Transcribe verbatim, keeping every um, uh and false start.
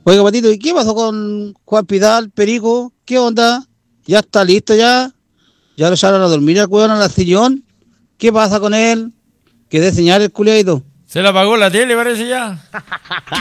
Oiga, Patito, ¿y qué pasó con Juan Pidal, Perico? ¿Qué onda? ¿Ya está listo ya? ¿Ya lo echaron a dormir al weón al sillón? ¿Qué pasa con él? Que dé señal el culiadito. Se le apagó la tele, parece ya.